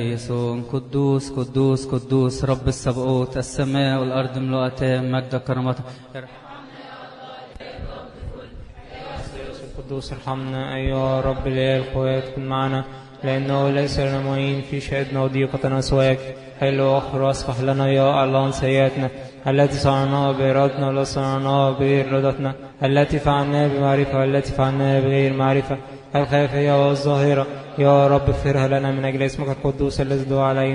يسوع قدوس قدوس قدوس رب السبقوت، السماء والأرض ملؤتان مجد كرامته. القدوس ارحمنا أيها رب الإله القوات، كن معنا لأنه ليس لنا معين في شهدنا وضيقتنا سواك. حل واغفر واصفح لنا يا الله عن سيئاتنا التي صنعناها بإرادتنا ولا صنعناها بغير إرادتنا، التي فعلناها بمعرفة والتي فعلناها بغير معرفة، الخافية والظاهرة. يا رب اغفرها لنا من أجل اسمك القدوس الذي دعا علينا.